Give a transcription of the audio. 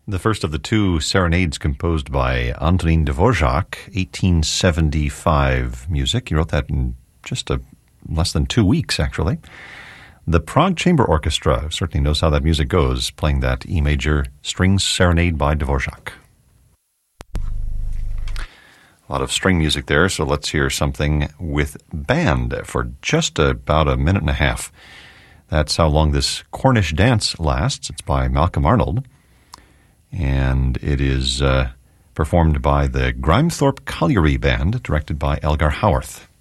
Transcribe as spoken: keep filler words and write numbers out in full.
The first of the two serenades composed by Antonín Dvořák, eighteen seventy-five music. He wrote that in just a, less than two weeks, actually. The Prague Chamber Orchestra certainly knows how that music goes, playing that E major string serenade by Dvořák. A lot of string music there, so let's hear something with band for just about a minute and a half. That's how long this Cornish dance lasts. It's by Malcolm Arnold, and it is uh, performed by the Grimethorpe Colliery Band, directed by Elgar Howarth.